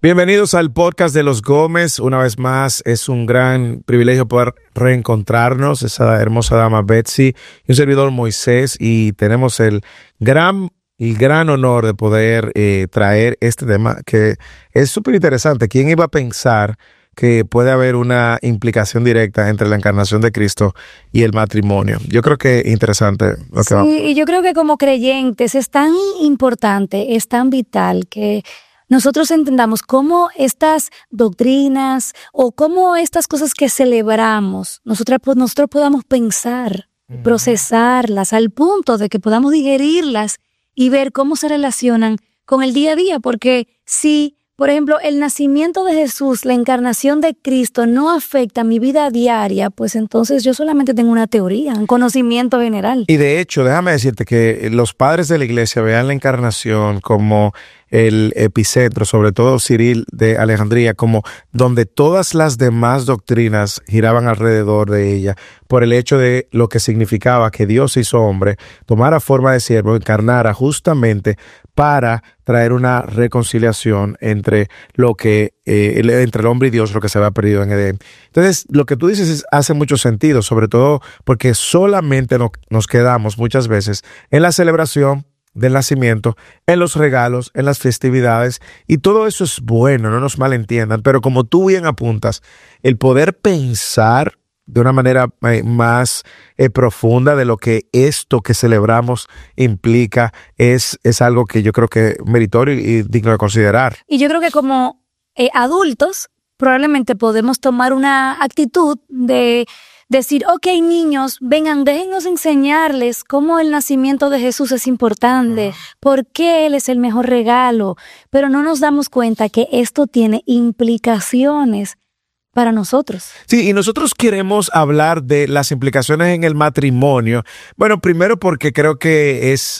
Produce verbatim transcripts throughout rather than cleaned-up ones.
Bienvenidos al podcast de los Gómez. Una vez más, es un gran privilegio poder reencontrarnos. Esa hermosa dama Betsy y un servidor Moisés, y tenemos el gran y gran honor de poder eh, traer este tema que es súper interesante. ¿Quién iba a pensar que puede haber una implicación directa entre la encarnación de Cristo y el matrimonio? Yo creo que es interesante lo que sí, vamos. Y yo creo que como creyentes es tan importante, es tan vital que nosotros entendamos cómo estas doctrinas o cómo estas cosas que celebramos, nosotros, nosotros podamos pensar, uh-huh. procesarlas al punto de que podamos digerirlas y ver cómo se relacionan con el día a día. Porque si, por ejemplo, el nacimiento de Jesús, la encarnación de Cristo no afecta mi vida diaria, pues entonces yo solamente tengo una teoría, un conocimiento general. Y de hecho, déjame decirte que los padres de la iglesia vean la encarnación como el epicentro, sobre todo Cyril de Alejandría, como donde todas las demás doctrinas giraban alrededor de ella, por el hecho de lo que significaba que Dios hizo hombre, tomara forma de siervo, encarnara justamente para traer una reconciliación entre lo que eh, entre el hombre y Dios, lo que se había perdido en Edén. Entonces, lo que tú dices es, hace mucho sentido, sobre todo porque solamente no, nos quedamos muchas veces en la celebración del nacimiento, en los regalos, en las festividades, y todo eso es bueno, no nos malentiendan, pero como tú bien apuntas, el poder pensar de una manera eh, más eh, profunda de lo que esto que celebramos implica es, es algo que yo creo que es meritorio y digno de considerar. Y yo creo que como eh, adultos probablemente podemos tomar una actitud de decir, ok, niños, vengan, déjennos enseñarles cómo el nacimiento de Jesús es importante, por qué Él es el mejor regalo, pero no nos damos cuenta que esto tiene implicaciones para nosotros. Sí, y nosotros queremos hablar de las implicaciones en el matrimonio. Bueno, primero porque creo que es,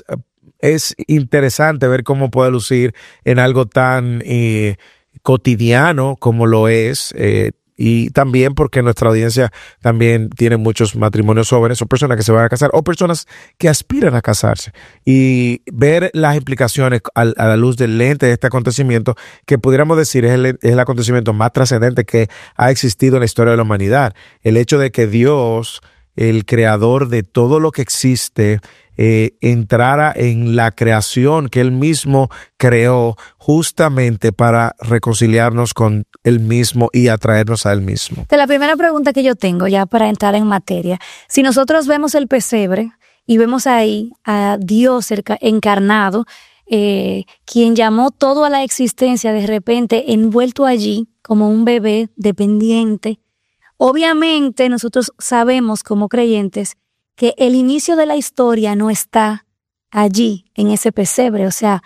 es interesante ver cómo puede lucir en algo tan eh, cotidiano como lo es, eh, y también porque nuestra audiencia también tiene muchos matrimonios jóvenes o personas que se van a casar o personas que aspiran a casarse, y ver las implicaciones a, a la luz del lente de este acontecimiento que pudiéramos decir es el, es el acontecimiento más trascendente que ha existido en la historia de la humanidad. El hecho de que Dios, el creador de todo lo que existe, Eh, entrara en la creación que Él mismo creó justamente para reconciliarnos con Él mismo y atraernos a Él mismo. De la primera pregunta que yo tengo, ya para entrar en materia, si nosotros vemos el pesebre y vemos ahí a Dios encarnado, eh, quien llamó todo a la existencia de repente envuelto allí como un bebé dependiente, obviamente nosotros sabemos como creyentes que el inicio de la historia no está allí, en ese pesebre. O sea,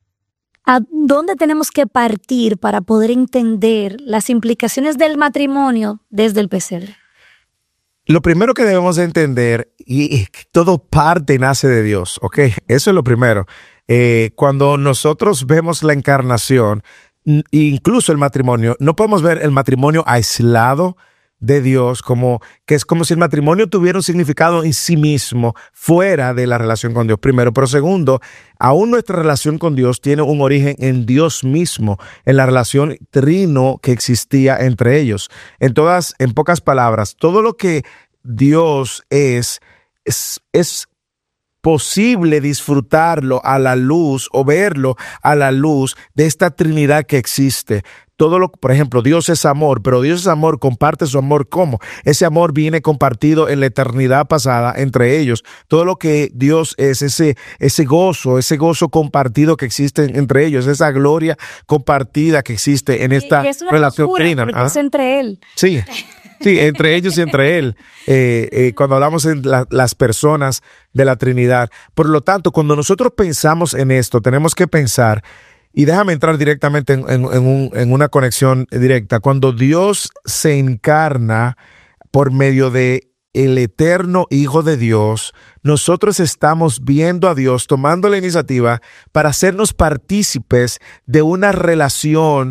¿a dónde tenemos que partir para poder entender las implicaciones del matrimonio desde el pesebre? Lo primero que debemos de entender, y todo parte y nace de Dios, ¿ok? Eso es lo primero. Eh, cuando nosotros vemos la encarnación, incluso el matrimonio, no podemos ver el matrimonio aislado de Dios, como que es como si el matrimonio tuviera un significado en sí mismo, fuera de la relación con Dios, primero. Pero segundo, aún nuestra relación con Dios tiene un origen en Dios mismo, en la relación trino que existía entre ellos. En todas, en pocas palabras, todo lo que Dios es, es, es posible disfrutarlo a la luz o verlo a la luz de esta Trinidad que existe. Todo lo, por ejemplo, Dios es amor, pero Dios es amor, comparte su amor. ¿Cómo? Ese amor viene compartido en la eternidad pasada entre ellos. Todo lo que Dios es, ese, ese gozo, ese gozo compartido que existe entre ellos, esa gloria compartida que existe en esta y es una relación locura, trina. Porque ¿Ah? es entre Él. Sí, sí, entre ellos y entre Él. Eh, eh, cuando hablamos en la, las personas de la Trinidad. Por lo tanto, cuando nosotros pensamos en esto, tenemos que pensar. Y déjame entrar directamente en, en, en, un, en una conexión directa. Cuando Dios se encarna por medio de el eterno Hijo de Dios, nosotros estamos viendo a Dios tomando la iniciativa para hacernos partícipes de una relación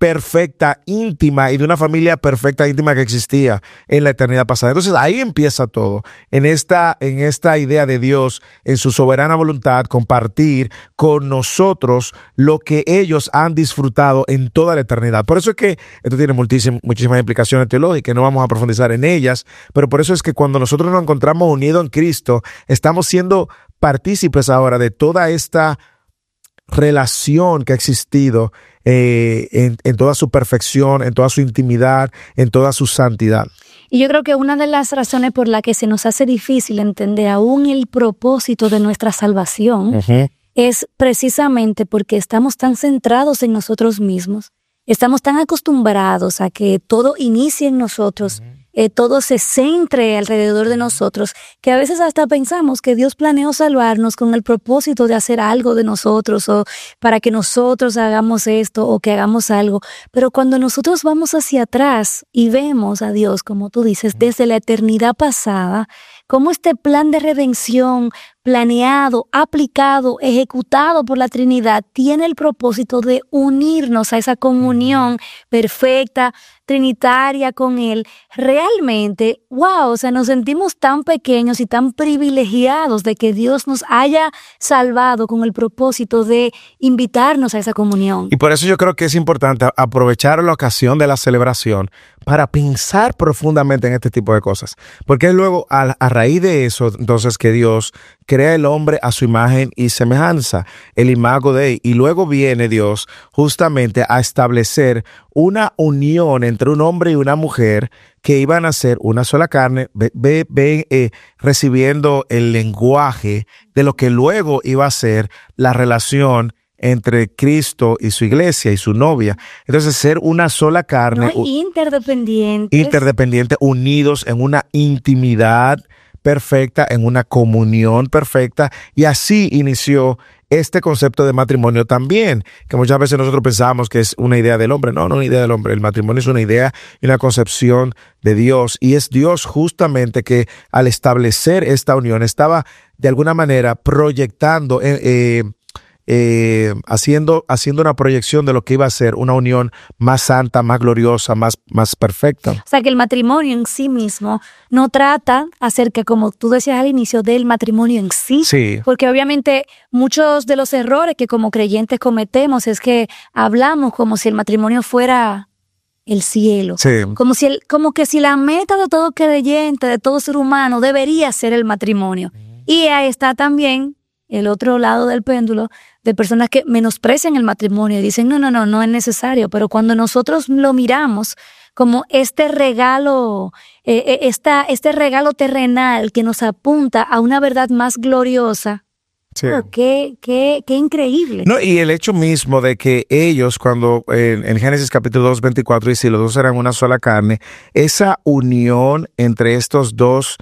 perfecta, íntima y de una familia perfecta, íntima que existía en la eternidad pasada. Entonces ahí empieza todo, en esta, en esta idea de Dios, en su soberana voluntad, compartir con nosotros lo que ellos han disfrutado en toda la eternidad. Por eso es que esto tiene muchísimas, muchísimas implicaciones teológicas, no vamos a profundizar en ellas, pero por eso es que cuando nosotros nos encontramos unidos en Cristo, estamos siendo partícipes ahora de toda esta relación que ha existido eh, en, en toda su perfección, en toda su intimidad, en toda su santidad. Y yo creo que una de las razones por la que se nos hace difícil entender aún el propósito de nuestra salvación uh-huh. es precisamente porque estamos tan centrados en nosotros mismos, estamos tan acostumbrados a que todo inicie en nosotros, uh-huh. Eh, todo se centre alrededor de nosotros, que a veces hasta pensamos que Dios planeó salvarnos con el propósito de hacer algo de nosotros o para que nosotros hagamos esto o que hagamos algo. Pero cuando nosotros vamos hacia atrás y vemos a Dios, como tú dices, desde la eternidad pasada, cómo este plan de redención planeado, aplicado, ejecutado por la Trinidad tiene el propósito de unirnos a esa comunión perfecta, trinitaria con Él. Realmente, wow, o sea, nos sentimos tan pequeños y tan privilegiados de que Dios nos haya salvado con el propósito de invitarnos a esa comunión. Y por eso yo creo que es importante aprovechar la ocasión de la celebración para pensar profundamente en este tipo de cosas. Porque es luego, a, a raíz de eso, entonces, que Dios crea el hombre a su imagen y semejanza, el imago Dei, y luego viene Dios justamente a establecer una unión entre un hombre y una mujer que iban a ser una sola carne, ve, ve, ve, eh, recibiendo el lenguaje de lo que luego iba a ser la relación entre Cristo y su iglesia y su novia. Entonces, ser una sola carne. No, interdependientes. Interdependientes, unidos en una intimidad perfecta, en una comunión perfecta, y así inició este concepto de matrimonio también, que muchas veces nosotros pensamos que es una idea del hombre. No, no es una idea del hombre. El matrimonio es una idea y una concepción de Dios, y es Dios justamente que al establecer esta unión estaba de alguna manera proyectando eh, eh, Eh, haciendo, haciendo una proyección de lo que iba a ser una unión más santa, más gloriosa, más, más perfecta. O sea, que el matrimonio en sí mismo no trata acerca, como tú decías al inicio, del matrimonio en sí. Sí. Porque obviamente muchos de los errores que como creyentes cometemos es que hablamos como si el matrimonio fuera el cielo. Sí. Como si el, como que si la meta de todo creyente, de todo ser humano, debería ser el matrimonio. Y ahí está también el otro lado del péndulo, de personas que menosprecian el matrimonio y dicen, no, no, no, no es necesario. Pero cuando nosotros lo miramos como este regalo, eh, esta, este regalo terrenal que nos apunta a una verdad más gloriosa, sí. oh, qué, qué, qué increíble. No, y el hecho mismo de que ellos, cuando eh, en Génesis capítulo dos, veinticuatro, dice, los dos eran una sola carne, esa unión entre estos dos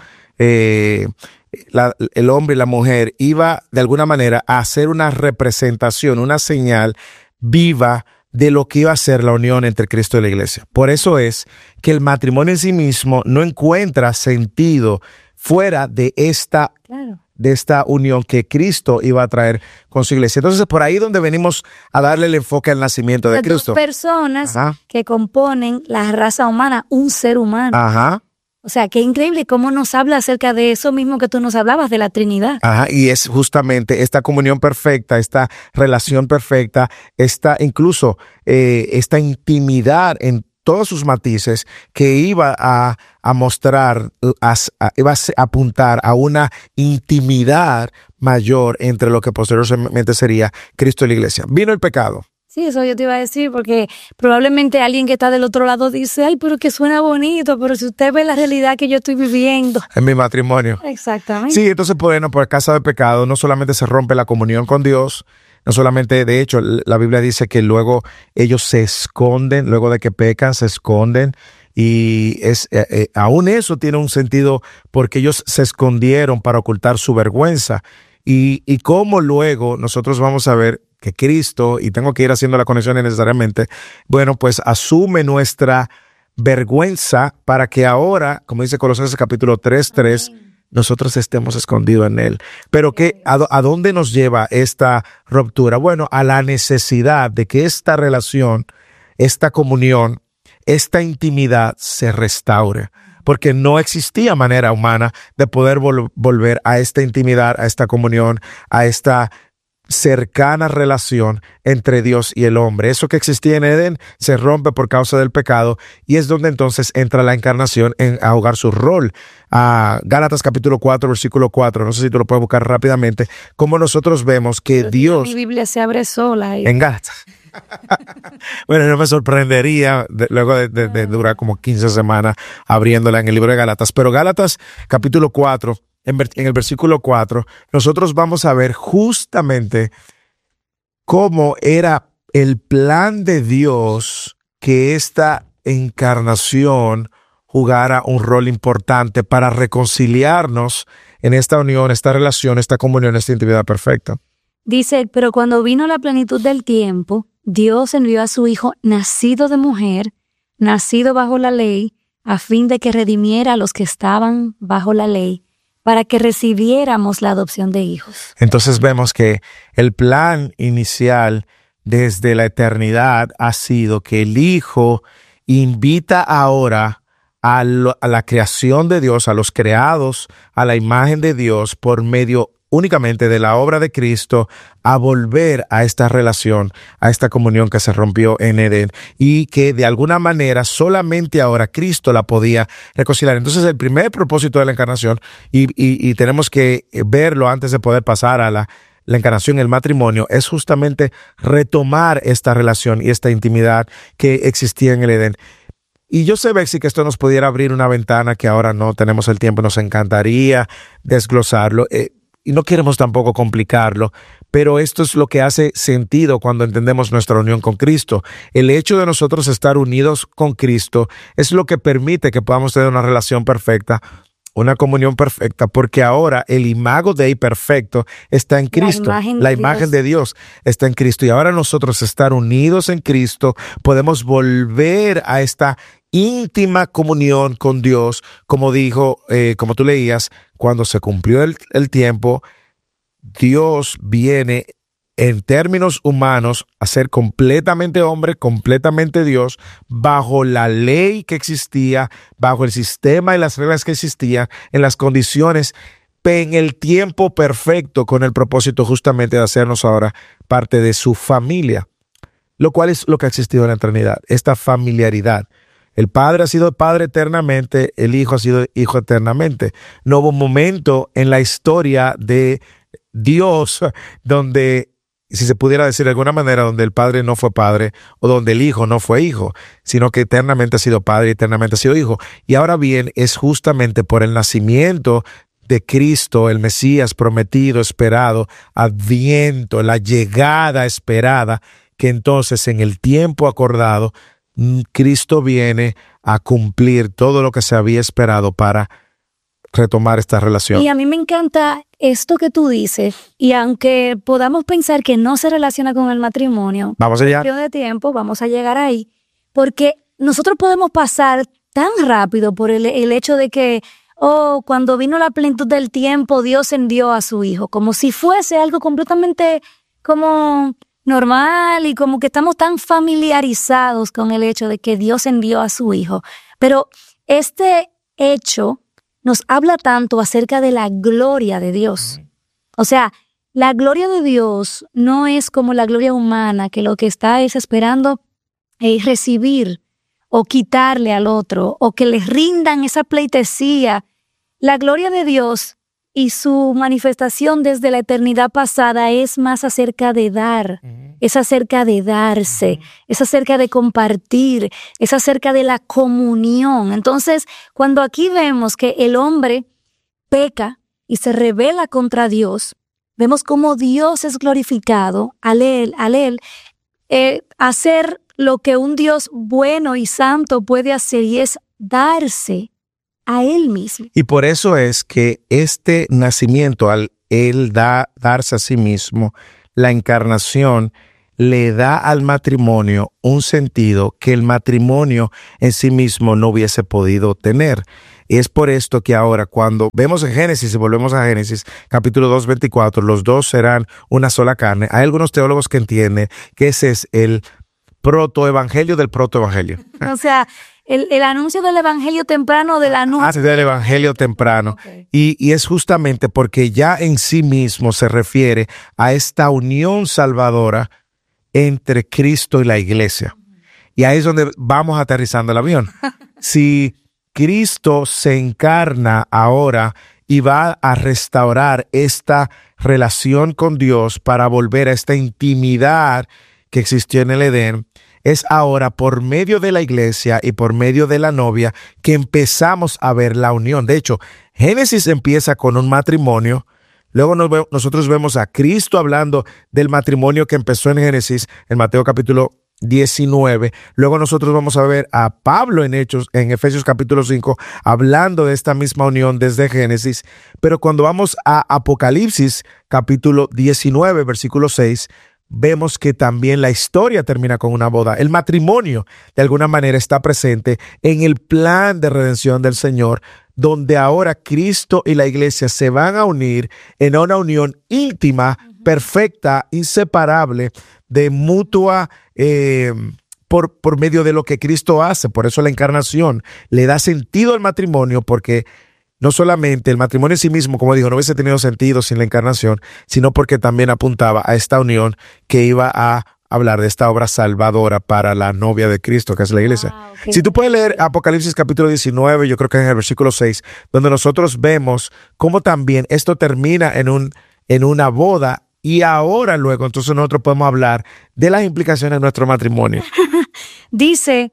eh, La, el hombre y la mujer iba de alguna manera a hacer una representación, una señal viva de lo que iba a ser la unión entre Cristo y la iglesia. Por eso es que el matrimonio en sí mismo no encuentra sentido fuera de esta, claro. de esta unión que Cristo iba a traer con su iglesia. Entonces, por ahí donde venimos a darle el enfoque al nacimiento de Las Cristo. Dos personas Ajá. que componen la raza humana, un ser humano. Ajá. O sea, qué increíble cómo nos habla acerca de eso mismo que tú nos hablabas, de la Trinidad. Ajá, y es justamente esta comunión perfecta, esta relación perfecta, esta incluso eh, esta intimidad en todos sus matices que iba a, a mostrar, a, a, iba a apuntar a una intimidad mayor entre lo que posteriormente sería Cristo y la iglesia. Vino el pecado. Sí, eso yo te iba a decir, porque probablemente alguien que está del otro lado dice, ay, pero que suena bonito, pero si usted ve la realidad que yo estoy viviendo. En mi matrimonio. Exactamente. Sí, entonces, bueno, por causa del pecado, no solamente se rompe la comunión con Dios, no solamente, de hecho, la Biblia dice que luego ellos se esconden, luego de que pecan, se esconden. Y es eh, eh, aún eso tiene un sentido porque ellos se escondieron para ocultar su vergüenza. Y, y cómo luego nosotros vamos a ver que Cristo, y tengo que ir haciendo la conexión necesariamente, bueno, pues asume nuestra vergüenza para que ahora, como dice Colosenses capítulo tres, tres, nosotros estemos escondidos en Él. Pero ¿qué, a, ¿a dónde nos lleva esta ruptura? Bueno, a la necesidad de que esta relación esta comunión, esta intimidad se restaure. Porque no existía manera humana de poder vol- volver a esta intimidad, a esta comunión, a esta cercana relación entre Dios y el hombre. Eso que existía en Edén se rompe por causa del pecado y es donde entonces entra la encarnación en a jugar su rol. A Gálatas capítulo cuatro, versículo cuatro, no sé si tú lo puedes buscar rápidamente, como nosotros vemos que Dios... Mi Biblia se abre sola. Y... En Gálatas. Bueno, no me sorprendería de, luego de, de, de durar como quince semanas abriéndola en el libro de Gálatas, pero Gálatas capítulo cuatro, en, en el versículo cuatro, nosotros vamos a ver justamente cómo era el plan de Dios que esta encarnación jugara un rol importante para reconciliarnos en esta unión, esta relación, esta comunión, esta intimidad perfecta. Dice, pero cuando vino la plenitud del tiempo, Dios envió a su Hijo, nacido de mujer, nacido bajo la ley, a fin de que redimiera a los que estaban bajo la ley, para que recibiéramos la adopción de hijos. Entonces vemos que el plan inicial desde la eternidad ha sido que el Hijo invita ahora a, lo, a la creación de Dios, a los creados, a la imagen de Dios por medio únicamente de la obra de Cristo, a volver a esta relación, a esta comunión que se rompió en Edén y que de alguna manera solamente ahora Cristo la podía reconciliar. Entonces el primer propósito de la encarnación, y, y, y tenemos que verlo antes de poder pasar a la, la encarnación, el matrimonio, es justamente retomar esta relación y esta intimidad que existía en el Edén. Y yo sé, Bexy, que esto nos pudiera abrir una ventana que ahora no tenemos el tiempo, nos encantaría desglosarlo. Eh, Y no queremos tampoco complicarlo, pero esto es lo que hace sentido cuando entendemos nuestra unión con Cristo. El hecho de nosotros estar unidos con Cristo es lo que permite que podamos tener una relación perfecta, una comunión perfecta, porque ahora el imago Dei perfecto está en Cristo. La imagen, la imagen de Dios está en Cristo. Y ahora nosotros estar unidos en Cristo, podemos volver a esta íntima comunión con Dios, como dijo, eh, como tú leías, cuando se cumplió el, el tiempo, Dios viene en términos humanos a ser completamente hombre, completamente Dios, bajo la ley que existía, bajo el sistema y las reglas que existían, en las condiciones, en el tiempo perfecto, con el propósito justamente de hacernos ahora parte de su familia, lo cual es lo que ha existido en la eternidad, esta familiaridad. El Padre ha sido Padre eternamente, el Hijo ha sido Hijo eternamente. No hubo un momento en la historia de Dios donde, si se pudiera decir de alguna manera, donde el Padre no fue Padre o donde el Hijo no fue Hijo, sino que eternamente ha sido Padre y eternamente ha sido Hijo. Y ahora bien, es justamente por el nacimiento de Cristo, el Mesías prometido, esperado, adviento, la llegada esperada, que entonces en el tiempo acordado, Cristo viene a cumplir todo lo que se había esperado para retomar esta relación. Y a mí me encanta esto que tú dices, y aunque podamos pensar que no se relaciona con el matrimonio, vamos allá. En periodo de tiempo, vamos a llegar ahí, porque nosotros podemos pasar tan rápido por el, el hecho de que, oh, cuando vino la plenitud del tiempo, Dios envió a su Hijo, como si fuese algo completamente como normal y como que estamos tan familiarizados con el hecho de que Dios envió a su Hijo. Pero este hecho nos habla tanto acerca de la gloria de Dios. O sea, la gloria de Dios no es como la gloria humana, que lo que está es esperando eh, recibir o quitarle al otro, o que les rindan esa pleitesía. La gloria de Dios y su manifestación desde la eternidad pasada es más acerca de dar, uh-huh. es acerca de darse, uh-huh. es acerca de compartir, es acerca de la comunión. Entonces, cuando aquí vemos que el hombre peca y se rebela contra Dios, vemos cómo Dios es glorificado al él, al él eh, hacer lo que un Dios bueno y santo puede hacer, y es darse a él mismo. Y por eso es que este nacimiento, al él da, darse a sí mismo, la encarnación le da al matrimonio un sentido que el matrimonio en sí mismo no hubiese podido tener. Y es por esto que ahora, cuando vemos en Génesis, y volvemos a Génesis, capítulo dos, veinticuatro, los dos serán una sola carne. Hay algunos teólogos que entienden que ese es el protoevangelio del protoevangelio. O sea, el, el anuncio del evangelio temprano del anuncio. Ah, sí, del evangelio temprano. Okay. Y, y es justamente porque ya en sí mismo se refiere a esta unión salvadora entre Cristo y la iglesia. Y ahí es donde vamos aterrizando el avión. Si Cristo se encarna ahora y va a restaurar esta relación con Dios para volver a esta intimidad que existió en el Edén, es ahora por medio de la iglesia y por medio de la novia que empezamos a ver la unión. De hecho, Génesis empieza con un matrimonio. Luego nos ve, nosotros vemos a Cristo hablando del matrimonio que empezó en Génesis, en Mateo capítulo diecinueve. Luego nosotros vamos a ver a Pablo en Hechos, en Efesios capítulo cinco, hablando de esta misma unión desde Génesis. Pero cuando vamos a Apocalipsis capítulo diecinueve, versículo seis, vemos que también la historia termina con una boda. El matrimonio, de alguna manera, está presente en el plan de redención del Señor, donde ahora Cristo y la iglesia se van a unir en una unión íntima, perfecta, inseparable, de mutua, eh, por, por medio de lo que Cristo hace. Por eso la encarnación le da sentido al matrimonio, porque no solamente el matrimonio en sí mismo, como dijo, no hubiese tenido sentido sin la encarnación, sino porque también apuntaba a esta unión que iba a hablar de esta obra salvadora para la novia de Cristo, que es la iglesia. Ah, okay. Si tú puedes leer Apocalipsis capítulo diecinueve, yo creo que es en el versículo seis, donde nosotros vemos cómo también esto termina en, un, en una boda, y ahora luego entonces nosotros podemos hablar de las implicaciones de nuestro matrimonio. Dice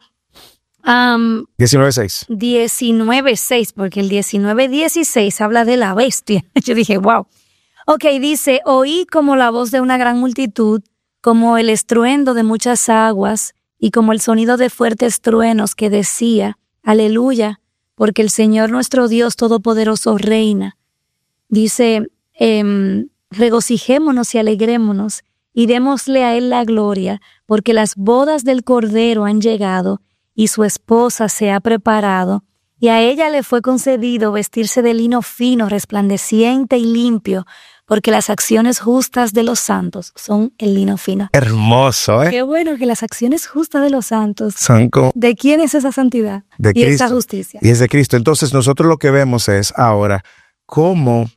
Um, diecinueve seis. diecinueve seis, porque el diecinueve dieciséis habla de la bestia. Yo dije, wow. Ok, dice, oí como la voz de una gran multitud, como el estruendo de muchas aguas y como el sonido de fuertes truenos que decía, aleluya, porque el Señor nuestro Dios Todopoderoso reina. Dice, eh, regocijémonos y alegrémonos y démosle a Él la gloria, porque las bodas del Cordero han llegado y su esposa se ha preparado, y a ella le fue concedido vestirse de lino fino, resplandeciente y limpio, porque las acciones justas de los santos son el lino fino. Hermoso, ¿eh? Qué bueno que las acciones justas de los santos son como... ¿De quién es esa santidad? De y Cristo. esa justicia. Y es de Cristo. Entonces nosotros lo que vemos es ahora cómo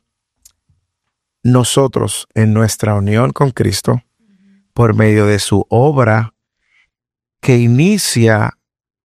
nosotros en nuestra unión con Cristo, por medio de su obra que inicia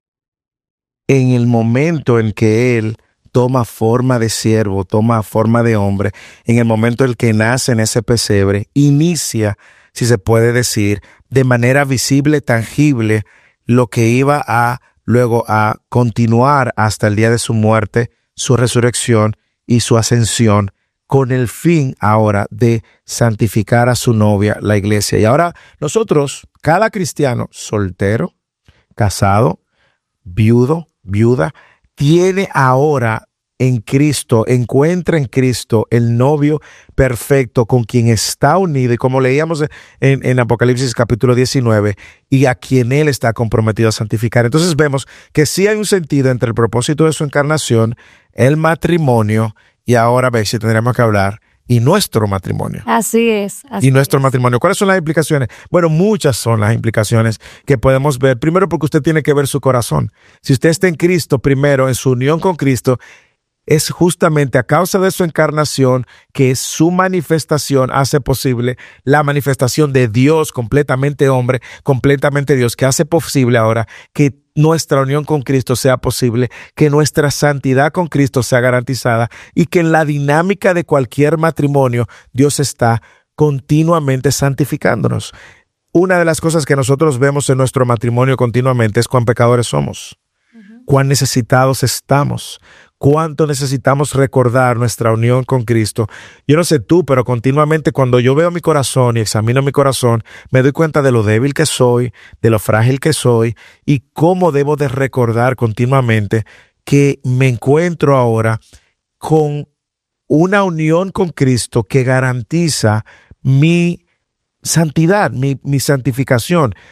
en el momento en que Él toma forma de siervo, toma forma de hombre, en el momento en que nace en ese pesebre, inicia, si se puede decir, de manera visible, tangible, lo que iba a luego a continuar hasta el día de su muerte, su resurrección y su ascensión, con el fin ahora de santificar a su novia, la iglesia. Y ahora nosotros, cada cristiano soltero, casado, viudo, viuda, tiene ahora en Cristo, encuentra en Cristo el novio perfecto con quien está unido, y como leíamos en, en Apocalipsis capítulo diecinueve, y a quien Él está comprometido a santificar. Entonces vemos que sí hay un sentido entre el propósito de su encarnación, el matrimonio, y ahora ve si tendríamos que hablar, y nuestro matrimonio. Así es. Así y nuestro es. matrimonio. ¿Cuáles son las implicaciones? Bueno, muchas son las implicaciones que podemos ver. Primero, porque usted tiene que ver su corazón. Si usted está en Cristo, primero, en su unión con Cristo, es justamente a causa de su encarnación que su manifestación hace posible la manifestación de Dios completamente hombre, completamente Dios, que hace posible ahora que nuestra unión con Cristo sea posible, que nuestra santidad con Cristo sea garantizada y que en la dinámica de cualquier matrimonio Dios está continuamente santificándonos. Una de las cosas que nosotros vemos en nuestro matrimonio continuamente es cuán pecadores somos, uh-huh. cuán necesitados estamos, cuánto necesitamos recordar nuestra unión con Cristo. Yo no sé tú, pero continuamente cuando yo veo mi corazón y examino mi corazón, me doy cuenta de lo débil que soy, de lo frágil que soy y cómo debo de recordar continuamente que me encuentro ahora con una unión con Cristo que garantiza mi santidad, mi, mi santificación.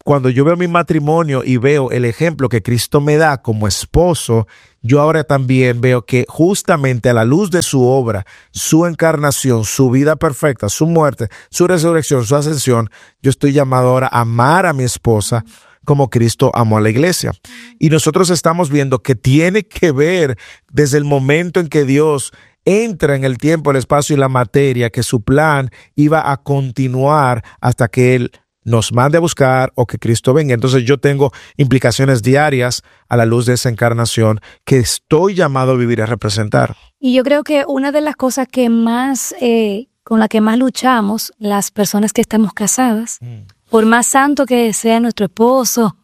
cuando yo veo mi matrimonio y veo el ejemplo que Cristo me da como esposo, yo ahora también veo que justamente a la luz de su obra, su encarnación, su vida perfecta, su muerte, su resurrección, su ascensión, yo estoy llamado ahora a amar a mi esposa como Cristo amó a la iglesia. Y nosotros estamos viendo que tiene que ver desde el momento en que Dios entra en el tiempo, el espacio y la materia, que su plan iba a continuar hasta que Él nos mande a buscar o que Cristo venga. Entonces yo tengo implicaciones diarias a la luz de esa encarnación que estoy llamado a vivir y a representar. Y yo creo que una de las cosas que más, eh, con la que más luchamos las personas que estamos casadas, mm. por más santo que sea nuestro esposo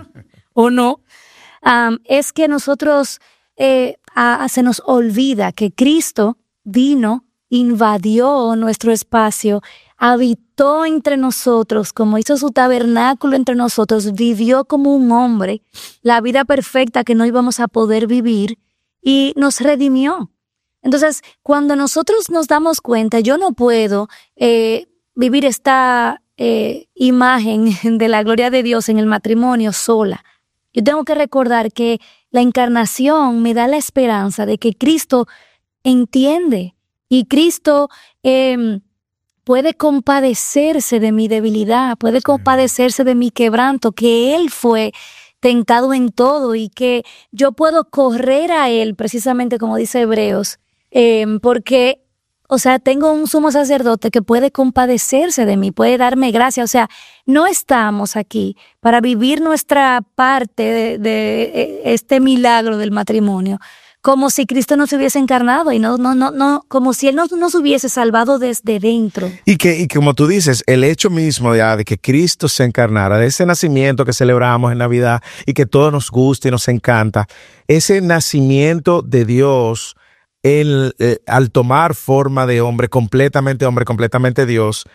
o no, um, es que nosotros eh, a, a, se nos olvida que Cristo vino, invadió nuestro espacio, habitó entre nosotros, como hizo su tabernáculo entre nosotros, vivió como un hombre la vida perfecta que no íbamos a poder vivir y nos redimió. Entonces, cuando nosotros nos damos cuenta, yo no puedo eh, vivir esta eh, imagen de la gloria de Dios en el matrimonio sola. Yo tengo que recordar que la encarnación me da la esperanza de que Cristo entiende y Cristo eh, puede compadecerse de mi debilidad, puede compadecerse de mi quebranto, que Él fue tentado en todo y que yo puedo correr a Él, precisamente como dice Hebreos, eh, porque, o sea, tengo un sumo sacerdote que puede compadecerse de mí, puede darme gracia. O sea, no estamos aquí para vivir nuestra parte de, de este milagro del matrimonio como si Cristo no se hubiese encarnado y no, no, no, no, como si Él no nos hubiese salvado desde dentro. Y que, y como tú dices, el hecho mismo de, de que Cristo se encarnara, de ese nacimiento que celebramos en Navidad y que todo nos gusta y nos encanta, ese nacimiento de Dios, él, eh, al tomar forma de hombre, completamente hombre, completamente Dios,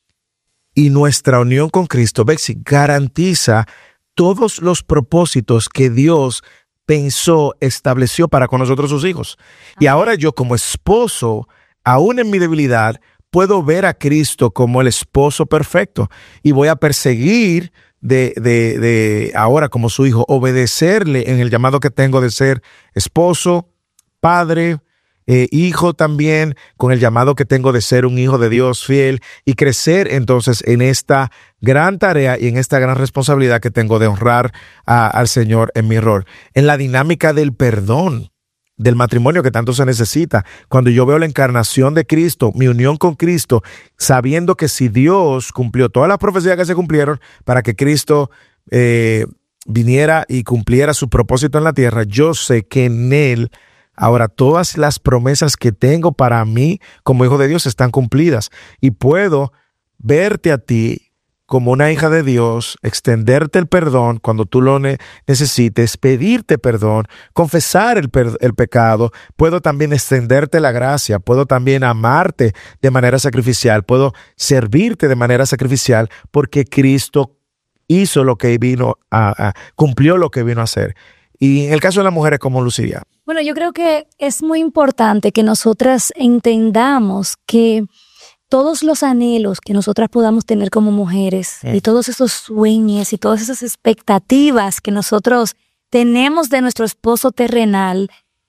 y nuestra unión con Cristo, Bexy, garantiza todos los propósitos que Dios pensó, estableció para con nosotros sus hijos. Y ahora yo como esposo, aún en mi debilidad, puedo ver a Cristo como el esposo perfecto y voy a perseguir de, de, de ahora como su hijo, obedecerle en el llamado que tengo de ser esposo, padre, Eh, hijo también, con el llamado que tengo de ser un hijo de Dios fiel y crecer entonces en esta gran tarea y en esta gran responsabilidad que tengo de honrar a, al Señor en mi rol. En la dinámica del perdón, del matrimonio que tanto se necesita. Cuando yo veo la encarnación de Cristo, mi unión con Cristo, sabiendo que si Dios cumplió todas las profecías que se cumplieron para que Cristo eh, viniera y cumpliera su propósito en la tierra, yo sé que en Él ahora todas las promesas que tengo para mí como hijo de Dios están cumplidas y puedo verte a ti como una hija de Dios, extenderte el perdón cuando tú lo ne- necesites, pedirte perdón, confesar el, per- el pecado, puedo también extenderte la gracia, puedo también amarte de manera sacrificial, puedo servirte de manera sacrificial porque Cristo hizo lo que vino a, a cumplió lo que vino a hacer. Y en el caso de las mujeres, ¿cómo luciría? Bueno, yo creo que es muy importante que nosotras entendamos que todos los anhelos que nosotras podamos tener como mujeres sí. y todos esos sueños y todas esas expectativas que nosotros tenemos de nuestro esposo terrenal,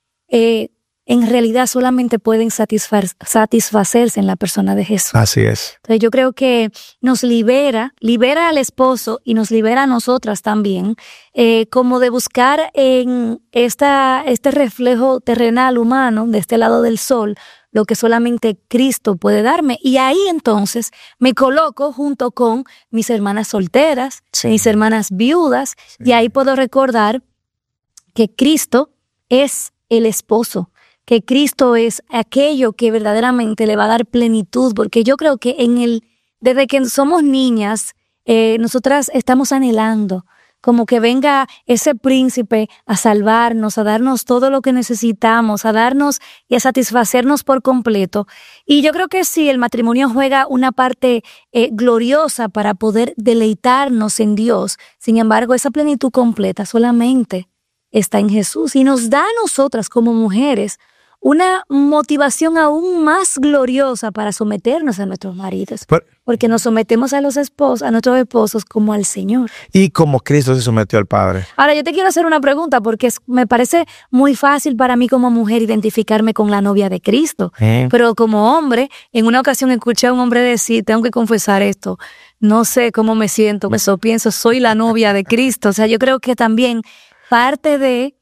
eh, en realidad solamente pueden satisfa- satisfacerse en la persona de Jesús. Así es. Entonces yo creo que nos libera, libera al esposo y nos libera a nosotras también, eh, como de buscar en esta, este reflejo terrenal humano, de este lado del sol, lo que solamente Cristo puede darme. Y ahí entonces me coloco junto con mis hermanas solteras, sí. mis hermanas viudas, sí. y ahí puedo recordar que Cristo es el esposo, que Cristo es aquello que verdaderamente le va a dar plenitud, porque yo creo que en el, desde que somos niñas, eh, nosotras estamos anhelando como que venga ese príncipe a salvarnos, a darnos todo lo que necesitamos, a darnos y a satisfacernos por completo. Y yo creo que sí, el matrimonio juega una parte eh, gloriosa para poder deleitarnos en Dios. Sin embargo, esa plenitud completa solamente está en Jesús y nos da a nosotras como mujeres una motivación aún más gloriosa para someternos a nuestros maridos. Pero, porque nos sometemos a los esposos, a nuestros esposos como al Señor. y como Cristo se sometió al Padre. Ahora, yo te quiero hacer una pregunta porque es, me parece muy fácil para mí como mujer identificarme con la novia de Cristo. ¿Eh? Pero como hombre, en una ocasión escuché a un hombre decir, tengo que confesar esto, no sé cómo me siento, eso pienso, soy la novia de Cristo. O sea, yo creo que también parte de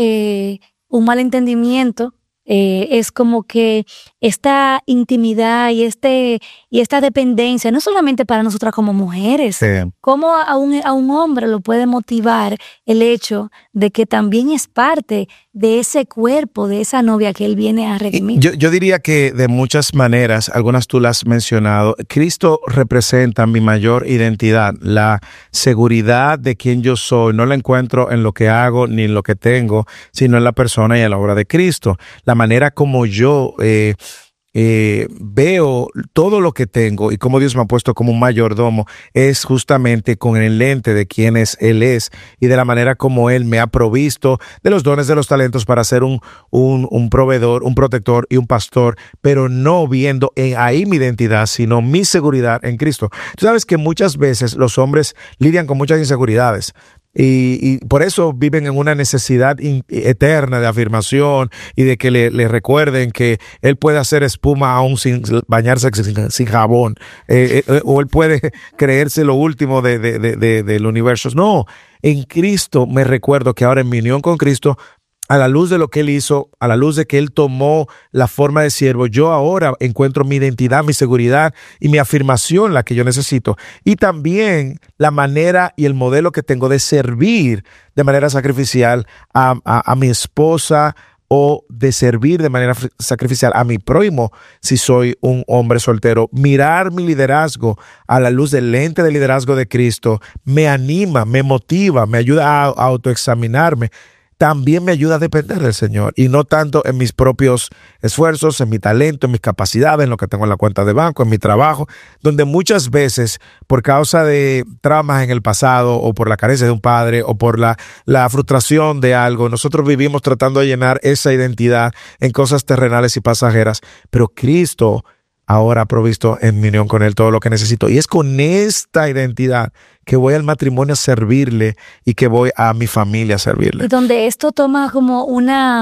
eh, un mal entendimiento Eh, es como que esta intimidad y este y esta dependencia, no solamente para nosotras como mujeres, Sí. cómo a un, a un hombre lo puede motivar el hecho de que también es parte de ese cuerpo, de esa novia que él viene a redimir. Yo, yo diría que de muchas maneras, algunas tú las has mencionado, Cristo representa mi mayor identidad, la seguridad de quién yo soy. No la encuentro en lo que hago ni en lo que tengo, sino en la persona y en la obra de Cristo. La manera como yo eh, eh, veo todo lo que tengo y cómo Dios me ha puesto como un mayordomo es justamente con el lente de quién es Él es y de la manera como Él me ha provisto de los dones, de los talentos para ser un, un, un proveedor, un protector y un pastor, pero no viendo en ahí mi identidad, sino mi seguridad en Cristo. Tú sabes que muchas veces los hombres lidian con muchas inseguridades. Y, y por eso viven en una necesidad in, eterna de afirmación y de que le, le recuerden que él puede hacer espuma aún sin bañarse sin, sin jabón, eh, eh, o él puede creerse lo último de, de, de, de, del universo. No, en Cristo me recuerdo que ahora en mi unión con Cristo, a la luz de lo que Él hizo, a la luz de que Él tomó la forma de siervo, yo ahora encuentro mi identidad, mi seguridad y mi afirmación, la que yo necesito. Y también la manera y el modelo que tengo de servir de manera sacrificial a, a, a mi esposa o de servir de manera sacrificial a mi prójimo si soy un hombre soltero. Mirar mi liderazgo a la luz del lente de liderazgo de Cristo me anima, me motiva, me ayuda a, a autoexaminarme. También me ayuda a depender del Señor y no tanto en mis propios esfuerzos, en mi talento, en mis capacidades, en lo que tengo en la cuenta de banco, en mi trabajo, donde muchas veces por causa de traumas en el pasado o por la carencia de un padre o por la, la frustración de algo, nosotros vivimos tratando de llenar esa identidad en cosas terrenales y pasajeras, pero Cristo ahora ha provisto en mi unión con Él todo lo que necesito. Y es con esta identidad que voy al matrimonio a servirle y que voy a mi familia a servirle. Y donde esto toma como una,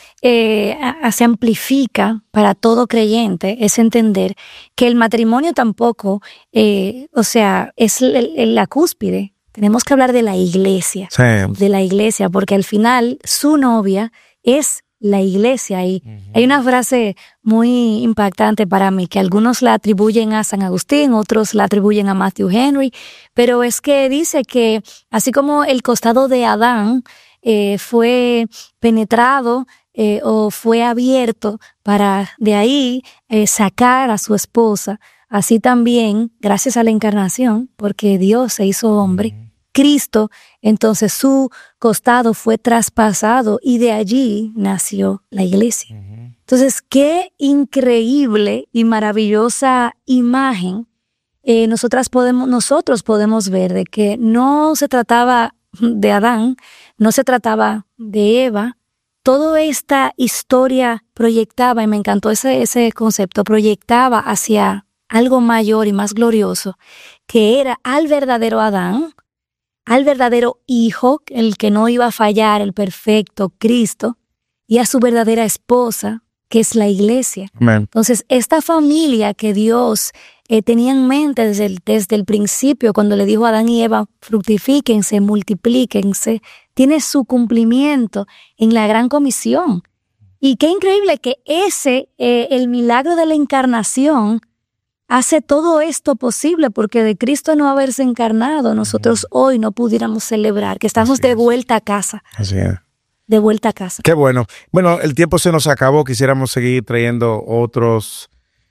eh, se amplifica para todo creyente, es entender que el matrimonio tampoco, eh, o sea, es el, el, la cúspide. Tenemos que hablar de la iglesia, Sí. de la iglesia, porque al final su novia es la iglesia. Y uh-huh. Hay una frase muy impactante para mí que algunos la atribuyen a San Agustín, otros la atribuyen a Matthew Henry, pero es que dice que así como el costado de Adán eh, fue penetrado eh, o fue abierto para de ahí eh, sacar a su esposa, así también, gracias a la encarnación, porque Dios se hizo hombre, uh-huh. Cristo, entonces su costado fue traspasado y de allí nació la iglesia. Uh-huh. Entonces, qué increíble y maravillosa imagen eh, nosotras podemos, nosotros podemos ver de que no se trataba de Adán, no se trataba de Eva. Toda esta historia proyectaba, y me encantó ese, ese concepto, proyectaba hacia algo mayor y más glorioso, que era al verdadero Adán, al verdadero hijo, el que no iba a fallar, el perfecto Cristo, y a su verdadera esposa, que es la iglesia. Amén. Entonces, esta familia que Dios eh, tenía en mente desde el, desde el principio, cuando le dijo a Adán y Eva, fructifíquense, multiplíquense, tiene su cumplimiento en la gran comisión. Y qué increíble que ese, eh, el milagro de la encarnación, hace todo esto posible, porque de Cristo no haberse encarnado, nosotros hoy no pudiéramos celebrar que estamos de vuelta a casa. Así es. De vuelta a casa. Qué bueno. Bueno, el tiempo se nos acabó. Quisiéramos seguir trayendo otros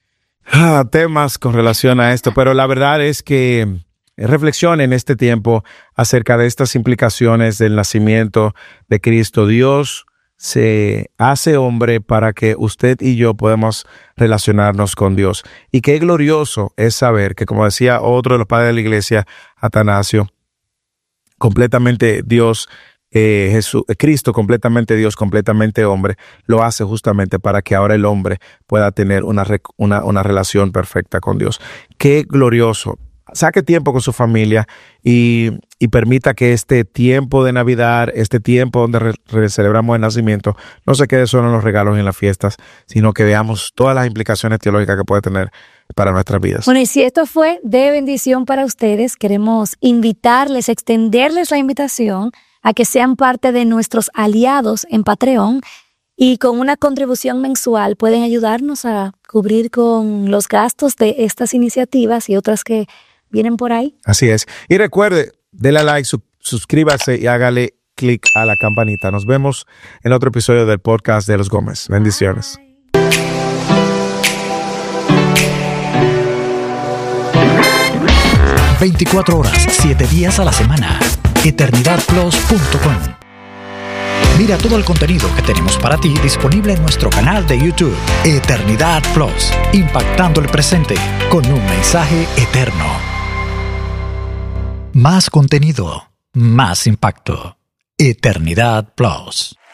ah, temas con relación a esto, pero la verdad es que reflexione en este tiempo acerca de estas implicaciones del nacimiento de Cristo. Dios se hace hombre para que usted y yo podamos relacionarnos con Dios. Y qué glorioso es saber que, como decía otro de los padres de la iglesia, Atanasio, completamente Dios, eh, Jesús, Cristo, completamente Dios, completamente hombre, lo hace justamente para que ahora el hombre pueda tener una, una, una relación perfecta con Dios. Qué glorioso. Saque tiempo con su familia y, y permita que este tiempo de Navidad, este tiempo donde re, re celebramos el nacimiento, no se quede solo en los regalos y en las fiestas, sino que veamos todas las implicaciones teológicas que puede tener para nuestras vidas. Bueno, y si esto fue de bendición para ustedes, queremos invitarles, extenderles la invitación a que sean parte de nuestros aliados en Patreon y con una contribución mensual pueden ayudarnos a cubrir con los gastos de estas iniciativas y otras que vienen por ahí. Así es. Y recuerde, déle like, sub, suscríbase y hágale clic a la campanita. Nos vemos en otro episodio del podcast de Los Gómez. Bendiciones. Bye. veinticuatro horas, siete días a la semana. eternidad plus punto com. Mira todo el contenido que tenemos para ti disponible en nuestro canal de YouTube, Eternidad Plus, impactando el presente con un mensaje eterno. Más contenido, más impacto. Eternidad Plus.